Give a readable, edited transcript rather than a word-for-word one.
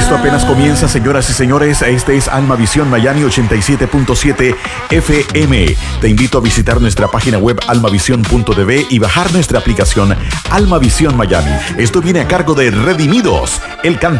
Esto apenas comienza, señoras y señores. Este es Alma Visión Miami 87.7 FM. Te invito a visitar nuestra página web almavision.tv y bajar nuestra aplicación Alma Visión Miami. Esto viene a cargo de Redimidos, el cantante